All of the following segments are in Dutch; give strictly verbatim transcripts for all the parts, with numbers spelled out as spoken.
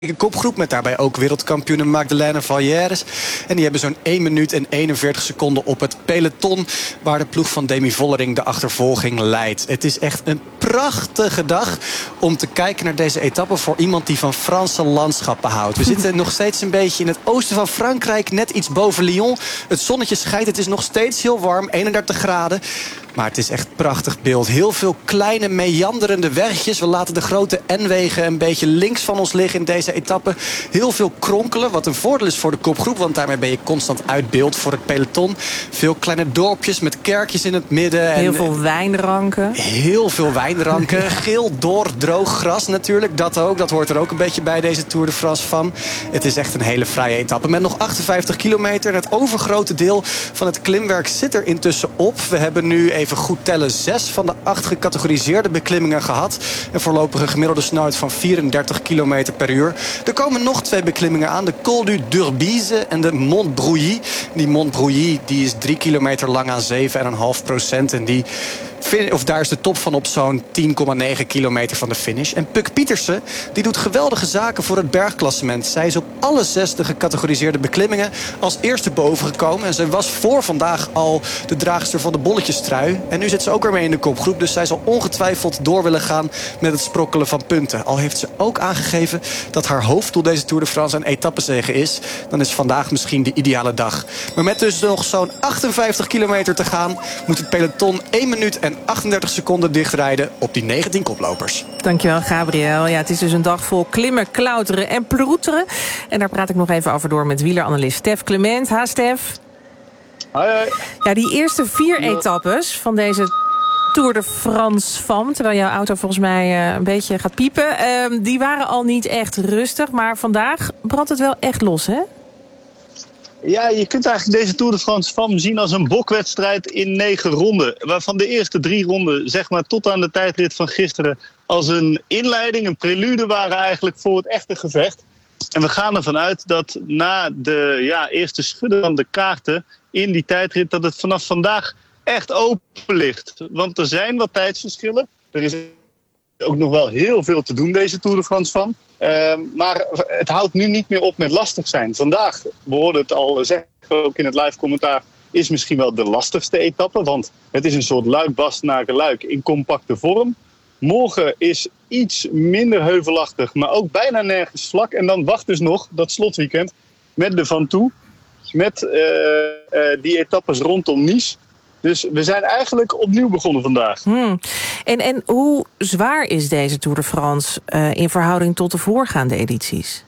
Een kopgroep met daarbij ook wereldkampioene Magdalena Valjeres. En die hebben zo'n één minuut en eenenveertig seconden op het peloton, waar de ploeg van Demi Vollering de achtervolging leidt. Het is echt een prachtige dag om te kijken naar deze etappe voor iemand die van Franse landschappen houdt. We zitten nog steeds een beetje in het oosten van Frankrijk, net iets boven Lyon. Het zonnetje schijnt, het is nog steeds heel warm, eenendertig graden. Maar het is echt een prachtig beeld. Heel veel kleine meanderende wegjes. We laten de grote N-wegen een beetje links van ons liggen in deze etappe. Heel veel kronkelen, wat een voordeel is voor de kopgroep, want daarmee ben je constant uit beeld voor het peloton. Veel kleine dorpjes met kerkjes in het midden. Heel en veel wijnranken. Heel veel wijnranken. Geel, door, droog gras natuurlijk. Dat ook. Dat hoort er ook een beetje bij deze Tour de France van. Het is echt een hele fraaie etappe. Met nog achtenvijftig kilometer. Het overgrote deel van het klimwerk zit er intussen op. We hebben nu even goed tellen zes van de acht gecategoriseerde beklimmingen gehad. En voorlopig een gemiddelde snelheid van vierendertig kilometer per uur. Er komen nog twee beklimmingen aan. De Col du Durbise en de Mont Brouilly. Die Mont Brouilly die is drie kilometer lang aan zeven komma vijf procent. En die... Of daar is de top van op zo'n tien komma negen kilometer van de finish. En Puk Pietersen die doet geweldige zaken voor het bergklassement. Zij is op alle zes de gecategoriseerde beklimmingen als eerste boven gekomen. En zij was voor vandaag al de draagster van de bolletjestrui. En nu zit ze ook weer mee in de kopgroep. Dus zij zal ongetwijfeld door willen gaan met het sprokkelen van punten. Al heeft ze ook aangegeven dat haar hoofddoel deze Tour de France een etappezege is. Dan is vandaag misschien de ideale dag. Maar met dus nog zo'n achtenvijftig kilometer te gaan, moet het peloton één minuut en achtendertig seconden dichtrijden op die negentien koplopers. Dankjewel, Gabriel. Ja, het is dus een dag vol klimmen, klauteren en ploeteren. En daar praat ik nog even over door met wieleranalist Stef Clement. Ha, Stef. Hoi, hoi. Ja, die eerste vier etappes van deze Tour de France van, terwijl jouw auto volgens mij uh, een beetje gaat piepen, uh, die waren al niet echt rustig. Maar vandaag brandt het wel echt los, hè? Ja, je kunt eigenlijk deze Tour de France F A M zien als een bokwedstrijd in negen ronden. Waarvan de eerste drie ronden, zeg maar tot aan de tijdrit van gisteren, als een inleiding, een prelude waren eigenlijk voor het echte gevecht. En we gaan ervan uit dat na de ja, eerste schudden van de kaarten in die tijdrit, dat het vanaf vandaag echt open ligt. Want er zijn wat tijdsverschillen. Er is ook nog wel heel veel te doen, deze Tour de France F A M. Uh, maar het houdt nu niet meer op met lastig zijn. Vandaag, we hoorden het al zeggen, ook in het live commentaar, is misschien wel de lastigste etappe. Want het is een soort luik-Bastenaken-Luik in compacte vorm. Morgen is iets minder heuvelachtig, maar ook bijna nergens vlak. En dan wacht dus nog dat slotweekend met de Ventoux. Met uh, uh, die etappes rondom Nice. Dus we zijn eigenlijk opnieuw begonnen vandaag. Hmm. En, en hoe zwaar is deze Tour de France uh, in verhouding tot de voorgaande edities?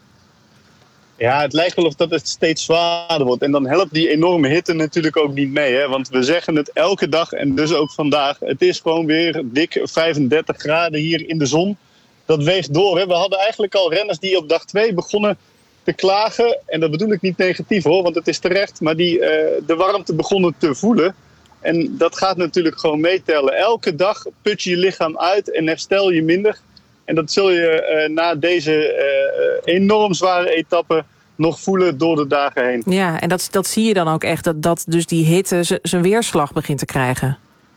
Ja, het lijkt wel of dat het steeds zwaarder wordt. En dan helpt die enorme hitte natuurlijk ook niet mee. Hè? Want we zeggen het elke dag en dus ook vandaag. Het is gewoon weer dik vijfendertig graden hier in de zon. Dat weegt door. Hè? We hadden eigenlijk al renners die op dag twee begonnen te klagen. En dat bedoel ik niet negatief hoor, want het is terecht. Maar die uh, de warmte begonnen te voelen. En dat gaat natuurlijk gewoon meetellen. Elke dag put je je lichaam uit en herstel je minder. En dat zul je uh, na deze uh, enorm zware etappe nog voelen door de dagen heen. Ja, en dat, dat zie je dan ook echt, dat, dat dus die hitte zijn weerslag begint te krijgen.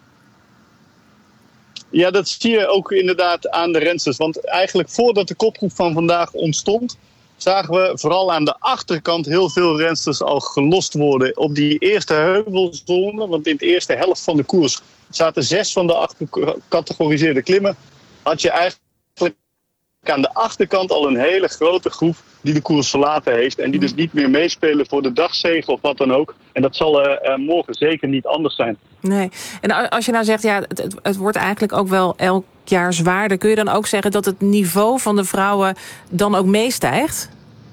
Ja, dat zie je ook inderdaad aan de rensters. Want eigenlijk voordat de kopgroep van vandaag ontstond, zagen we vooral aan de achterkant heel veel rensters al gelost worden op die eerste heuvelzone. Want in de eerste helft van de koers zaten zes van de acht gecategoriseerde klimmen. Had je eigenlijk aan de achterkant al een hele grote groep die de koers verlaten heeft. En die dus niet meer meespelen voor de dagzege of wat dan ook. En dat zal uh, morgen zeker niet anders zijn. Nee. En als je nou zegt, ja, het, het, het wordt eigenlijk ook wel elk jaar zwaarder. Kun je dan ook zeggen dat het niveau van de vrouwen dan ook meestijgt?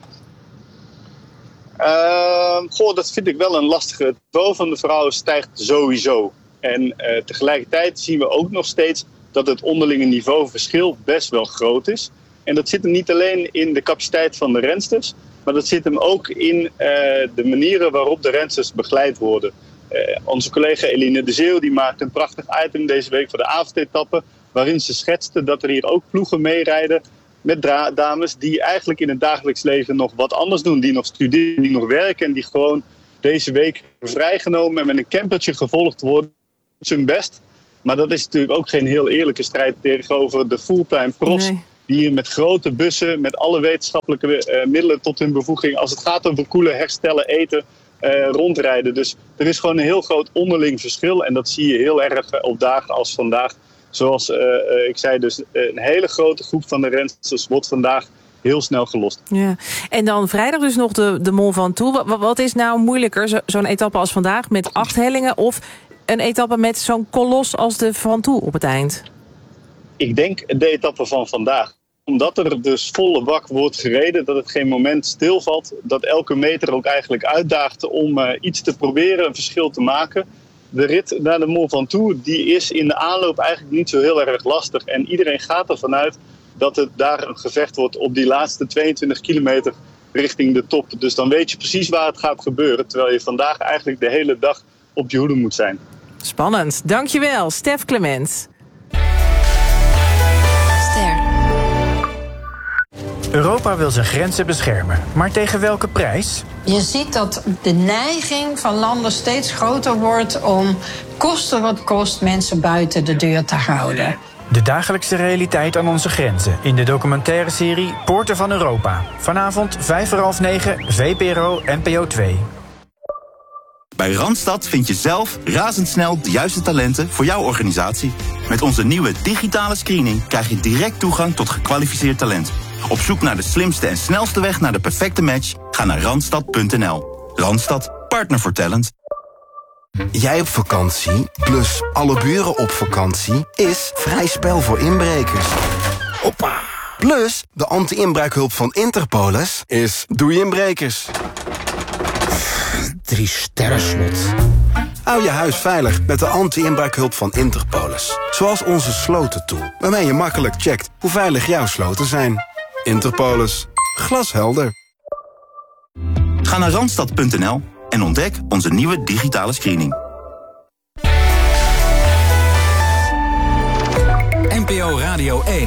Uh, goh, dat vind ik wel een lastige. Het niveau van de vrouwen stijgt sowieso. En uh, tegelijkertijd zien we ook nog steeds dat het onderlinge niveauverschil best wel groot is. En dat zit hem niet alleen in de capaciteit van de rensters, maar dat zit hem ook in uh, de manieren waarop de rensters begeleid worden. Uh, onze collega Eline de Zeeuw die maakte een prachtig item deze week voor de avondetappe, waarin ze schetste dat er hier ook ploegen meerijden met dra- dames die eigenlijk in het dagelijks leven nog wat anders doen. Die nog studeren, die nog werken en die gewoon deze week vrijgenomen en met een campertje gevolgd worden. Zijn best. Maar dat is natuurlijk ook geen heel eerlijke strijd tegenover de fulltime profs. Nee. die met grote bussen, met alle wetenschappelijke uh, middelen tot hun bevoeging, als het gaat over koelen, herstellen, eten, uh, rondrijden. Dus er is gewoon een heel groot onderling verschil. En dat zie je heel erg uh, op dagen als vandaag. Zoals uh, uh, ik zei, dus een hele grote groep van de rensters wordt vandaag heel snel gelost. Ja. En dan vrijdag dus nog de, de Mont Ventoux. Wat, wat is nou moeilijker, zo, zo'n etappe als vandaag met acht hellingen, of een etappe met zo'n kolos als de Ventoux op het eind? Ik denk de etappe van vandaag. Omdat er dus volle bak wordt gereden, dat het geen moment stilvalt. Dat elke meter ook eigenlijk uitdaagt om uh, iets te proberen, een verschil te maken. De rit naar de Mont Ventoux die is in de aanloop eigenlijk niet zo heel erg lastig. En iedereen gaat ervan uit dat het daar een gevecht wordt op die laatste tweeëntwintig kilometer richting de top. Dus dan weet je precies waar het gaat gebeuren. Terwijl je vandaag eigenlijk de hele dag op je hoede moet zijn. Spannend. Dankjewel, Stef Clement. Ster. Europa wil zijn grenzen beschermen, maar tegen welke prijs? Je ziet dat de neiging van landen steeds groter wordt om koste wat kost mensen buiten de deur te houden. De dagelijkse realiteit aan onze grenzen in de documentaire serie Poorten van Europa. Vanavond vijf voor half negen, V P R O N P O twee. Bij Randstad vind je zelf razendsnel de juiste talenten voor jouw organisatie. Met onze nieuwe digitale screening krijg je direct toegang tot gekwalificeerd talent. Op zoek naar de slimste en snelste weg naar de perfecte match? Ga naar randstad punt n l. Randstad, partner voor talent. Jij op vakantie, plus alle buren op vakantie, is vrij spel voor inbrekers. Hoppa! Plus, de anti-inbraakhulp van Interpolis is doei inbrekers. Drie sterren slot. Hou je huis veilig met de anti-inbraakhulp van Interpolis. Zoals onze slotentool, waarmee je makkelijk checkt hoe veilig jouw sloten zijn. Interpolis. Glashelder. Ga naar randstad punt n l en ontdek onze nieuwe digitale screening. N P O Radio één.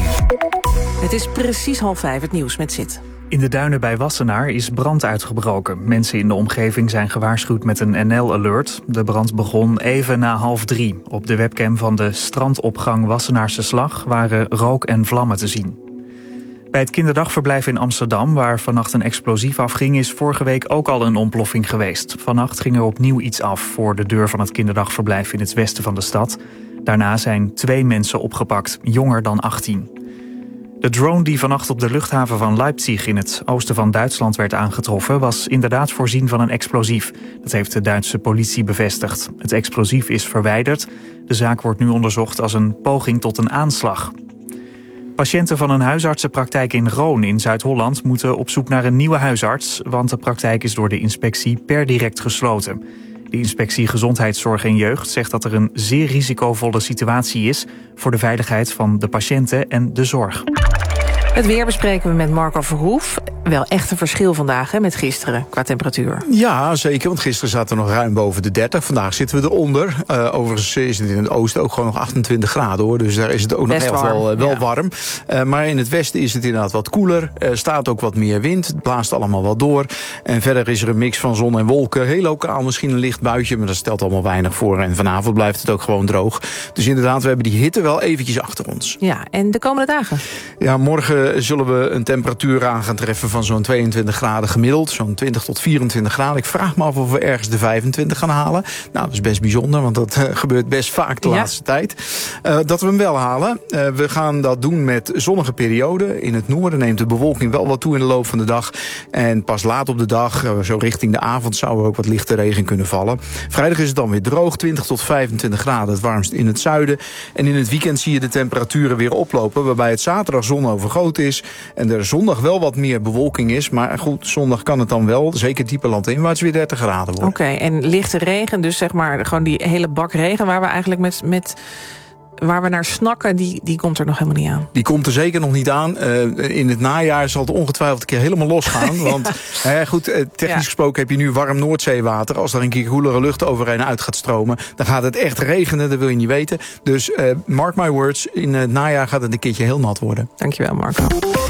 Het is precies half vijf, het nieuws met Zit. In de duinen bij Wassenaar is brand uitgebroken. Mensen in de omgeving zijn gewaarschuwd met een N L-alert. De brand begon even na half drie. Op de webcam van de strandopgang Wassenaarse Slag waren rook en vlammen te zien. Bij het kinderdagverblijf in Amsterdam, waar vannacht een explosief afging, is vorige week ook al een ontploffing geweest. Vannacht ging er opnieuw iets af voor de deur van het kinderdagverblijf in het westen van de stad. Daarna zijn twee mensen opgepakt, jonger dan achttien. De drone die vannacht op de luchthaven van Leipzig in het oosten van Duitsland werd aangetroffen, was inderdaad voorzien van een explosief. Dat heeft de Duitse politie bevestigd. Het explosief is verwijderd. De zaak wordt nu onderzocht als een poging tot een aanslag. Patiënten van een huisartsenpraktijk in Roon in Zuid-Holland moeten op zoek naar een nieuwe huisarts, want de praktijk is door de inspectie per direct gesloten. De inspectie Gezondheidszorg en Jeugd zegt dat er een zeer risicovolle situatie is voor de veiligheid van de patiënten en de zorg. Het weer bespreken we met Marco Verhoef. Wel echt een verschil vandaag hè, met gisteren qua temperatuur. Ja, zeker, want gisteren zaten we nog ruim boven de dertig. Vandaag zitten we eronder. Uh, overigens is het in het oosten ook gewoon nog achtentwintig graden, hoor. Dus daar is het ook Best nog echt warm, wel, uh, wel ja. warm. Uh, maar in het westen is het inderdaad wat koeler. Er staat ook wat meer wind. Het blaast allemaal wel door. En verder is er een mix van zon en wolken. Heel lokaal misschien een licht buitje, maar dat stelt allemaal weinig voor. En vanavond blijft het ook gewoon droog. Dus inderdaad, we hebben die hitte wel eventjes achter ons. Ja, en de komende dagen? Ja, morgen zullen we een temperatuur aan gaan treffen van zo'n tweeëntwintig graden gemiddeld. Zo'n twintig tot vierentwintig graden. Ik vraag me af of we ergens de vijfentwintig gaan halen. Nou, dat is best bijzonder, want dat uh, gebeurt best vaak de ja. laatste tijd. Uh, dat we hem wel halen. Uh, we gaan dat doen met zonnige perioden. In het noorden neemt de bewolking wel wat toe in de loop van de dag. En pas laat op de dag, uh, zo richting de avond, zou er ook wat lichte regen kunnen vallen. Vrijdag is het dan weer droog, twintig tot vijfentwintig graden. Het warmst in het zuiden. En in het weekend zie je de temperaturen weer oplopen, waarbij het zaterdag zonovergoten is. En er zondag wel wat meer bewolking is. Maar goed, zondag kan het dan wel, zeker diepe landinwaarts, weer dertig graden worden. Oké, okay, en lichte regen, dus zeg maar gewoon die hele bak regen waar we eigenlijk met, met waar we naar snakken, die, die komt er nog helemaal niet aan. Die komt er zeker nog niet aan. Uh, in het najaar zal het ongetwijfeld een keer helemaal losgaan. ja. Want uh, goed, uh, technisch ja. gesproken heb je nu warm Noordzeewater. Als er een keer koelere lucht overheen uit gaat stromen, dan gaat het echt regenen, dat wil je niet weten. Dus uh, mark my words, in het najaar gaat het een keertje heel nat worden. Dankjewel, Marco.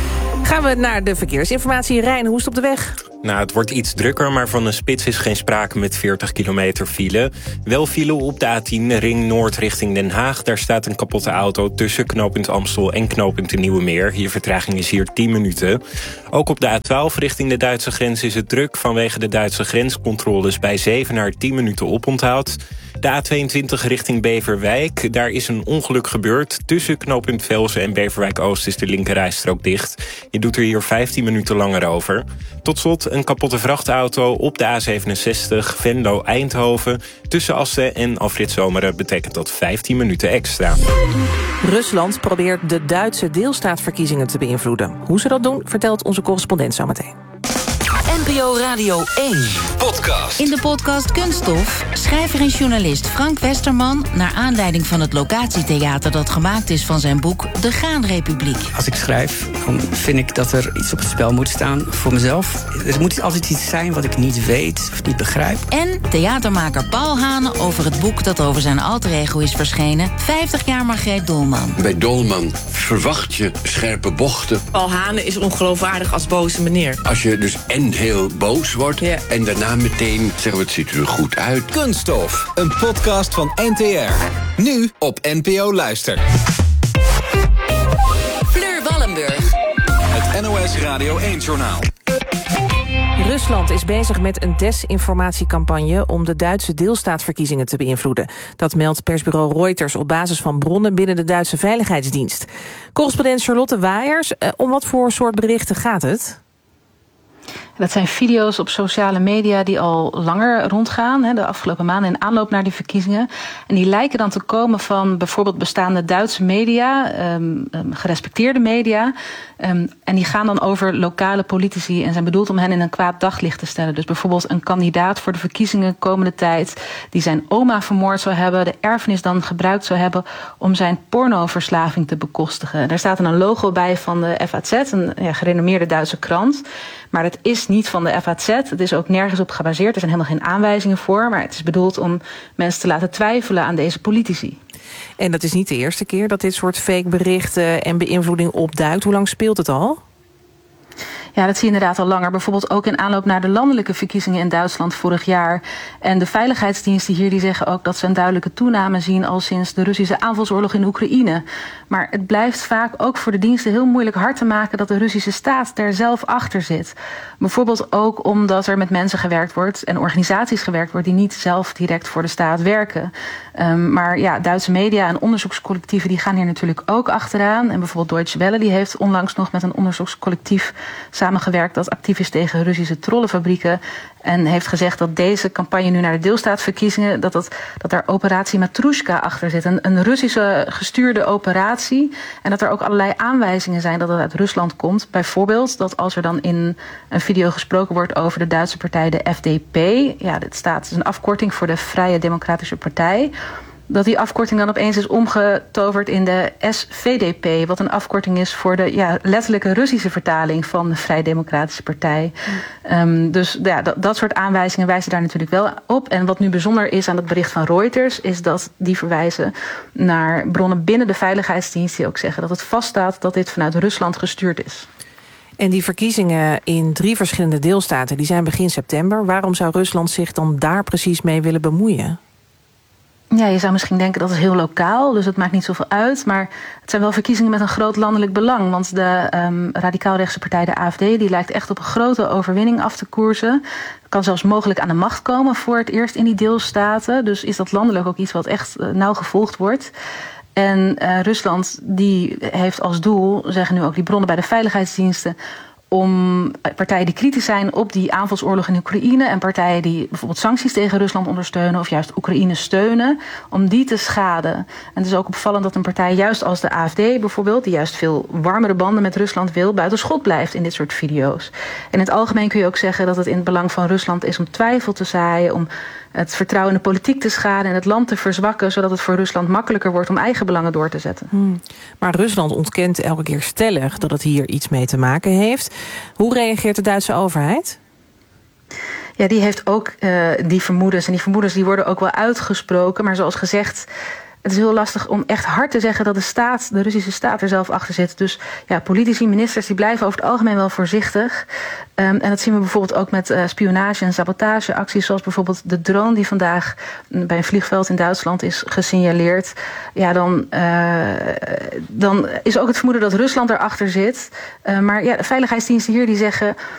Gaan we naar de verkeersinformatie. Rijn, hoe is het op de weg? Nou, het wordt iets drukker, maar van een spits is geen sprake met veertig kilometer file. Wel file op de A tien, Ring Noord richting Den Haag. Daar staat een kapotte auto tussen knooppunt Amstel en knooppunt de Nieuwe Meer. Je vertraging is hier tien minuten. Ook op de A twaalf richting de Duitse grens is het druk vanwege de Duitse grenscontroles bij Zevenaar tien minuten oponthoud. De A tweeëntwintig richting Beverwijk, daar is een ongeluk gebeurd. Tussen knooppunt Velsen en Beverwijk-Oost is de linkerrijstrook dicht. Je doet er hier vijftien minuten langer over. Tot slot een kapotte vrachtauto op de A zevenenzestig Venlo-Eindhoven. Tussen Assen en Afrit Zomeren betekent dat vijftien minuten extra. Rusland probeert de Duitse deelstaatverkiezingen te beïnvloeden. Hoe ze dat doen, vertelt onze correspondent zometeen. N P O Radio één podcast. In de podcast Kunststof schrijver en journalist Frank Westerman naar aanleiding van het locatietheater dat gemaakt is van zijn boek De Gaanrepubliek. Als ik schrijf, dan vind ik dat er iets op het spel moet staan voor mezelf. Er moet altijd iets zijn wat ik niet weet of niet begrijp. En theatermaker Paul Hane over het boek dat over zijn alter ego is verschenen, vijftig jaar Margreet Dolman. Bij Dolman verwacht je scherpe bochten. Paul Hane is ongeloofwaardig als boze meneer. Als je dus en heel boos wordt, ja, en daarna meteen zeggen we het ziet er goed uit. Kunststof, een podcast van N T R. Nu op N P O Luister. Fleur Wallenburg. Het N O S Radio één-journaal. Rusland is bezig met een desinformatiecampagne om de Duitse deelstaatverkiezingen te beïnvloeden. Dat meldt persbureau Reuters op basis van bronnen binnen de Duitse Veiligheidsdienst. Correspondent Charlotte Waaiers, om wat voor soort berichten gaat het? Dat zijn video's op sociale media die al langer rondgaan, de afgelopen maanden in aanloop naar die verkiezingen. En die lijken dan te komen van bijvoorbeeld bestaande Duitse media, um, um, gerespecteerde media. Um, en die gaan dan over lokale politici en zijn bedoeld om hen in een kwaad daglicht te stellen. Dus bijvoorbeeld een kandidaat voor de verkiezingen komende tijd die zijn oma vermoord zou hebben, de erfenis dan gebruikt zou hebben om zijn pornoverslaving te bekostigen. Daar staat dan een logo bij van de F A Z, een ja, gerenommeerde Duitse krant. Maar het is niet van de F A Z. Het is ook nergens op gebaseerd. Er zijn helemaal geen aanwijzingen voor. Maar het is bedoeld om mensen te laten twijfelen aan deze politici. En dat is niet de eerste keer dat dit soort fake berichten en beïnvloeding opduikt. Hoe lang speelt het al? Ja, dat zie je inderdaad al langer. Bijvoorbeeld ook in aanloop naar de landelijke verkiezingen in Duitsland vorig jaar. En de veiligheidsdiensten hier die zeggen ook dat ze een duidelijke toename zien al sinds de Russische aanvalsoorlog in Oekraïne. Maar het blijft vaak ook voor de diensten heel moeilijk hard te maken dat de Russische staat er zelf achter zit. Bijvoorbeeld ook omdat er met mensen gewerkt wordt en organisaties gewerkt wordt die niet zelf direct voor de staat werken. Um, maar ja, Duitse media en onderzoekscollectieven die gaan hier natuurlijk ook achteraan. En bijvoorbeeld Deutsche Welle die heeft onlangs nog met een onderzoekscollectief samengewerkt dat actief is tegen Russische trollenfabrieken. En heeft gezegd dat deze campagne nu naar de deelstaatverkiezingen, dat, dat, dat daar operatie Matrushka achter zit. Een, een Russische gestuurde operatie. En dat er ook allerlei aanwijzingen zijn dat het uit Rusland komt. Bijvoorbeeld dat als er dan in een video gesproken wordt over de Duitse partij, de F D P. Ja, dit staat is een afkorting voor de Vrije Democratische Partij. Dat die afkorting dan opeens is omgetoverd in de S V D P. Wat een afkorting is voor de ja, letterlijke Russische vertaling van de Vrije Democratische Partij. Mm. Um, dus ja, dat, dat soort aanwijzingen wijzen daar natuurlijk wel op. En wat nu bijzonder is aan het bericht van Reuters, is dat die verwijzen naar bronnen binnen de Veiligheidsdienst die ook zeggen dat het vaststaat dat dit vanuit Rusland gestuurd is. En die verkiezingen in drie verschillende deelstaten, die zijn begin september. Waarom zou Rusland zich dan daar precies mee willen bemoeien? Ja, je zou misschien denken dat is heel lokaal, dus het maakt niet zoveel uit. Maar het zijn wel verkiezingen met een groot landelijk belang. Want de um, radicaal-rechtse partij, de A F D, die lijkt echt op een grote overwinning af te koersen. Kan zelfs mogelijk aan de macht komen voor het eerst in die deelstaten. Dus is dat landelijk ook iets wat echt uh, nauw gevolgd wordt. En uh, Rusland die heeft als doel, zeggen nu ook die bronnen bij de veiligheidsdiensten, om partijen die kritisch zijn op die aanvalsoorlog in Oekraïne en partijen die bijvoorbeeld sancties tegen Rusland ondersteunen of juist Oekraïne steunen, om die te schaden. En het is ook opvallend dat een partij juist als de A F D bijvoorbeeld, die juist veel warmere banden met Rusland wil, buiten schot blijft in dit soort video's. En in het algemeen kun je ook zeggen dat het in het belang van Rusland is om twijfel te zaaien, om het vertrouwen in de politiek te schaden en het land te verzwakken, zodat het voor Rusland makkelijker wordt om eigen belangen door te zetten. Hmm. Maar Rusland ontkent elke keer stellig dat het hier iets mee te maken heeft. Hoe reageert de Duitse overheid? Ja, die heeft ook uh, die vermoedens. En die vermoedens die worden ook wel uitgesproken. Maar zoals gezegd, het is heel lastig om echt hard te zeggen dat de staat, de Russische staat er zelf achter zit. Dus ja, politici, ministers, die blijven over het algemeen wel voorzichtig. Um, en dat zien we bijvoorbeeld ook met uh, spionage- en sabotageacties, zoals bijvoorbeeld de drone die vandaag bij een vliegveld in Duitsland is gesignaleerd. Ja, dan, uh, dan is ook het vermoeden dat Rusland erachter zit. Uh, maar ja, de veiligheidsdiensten hier die zeggen,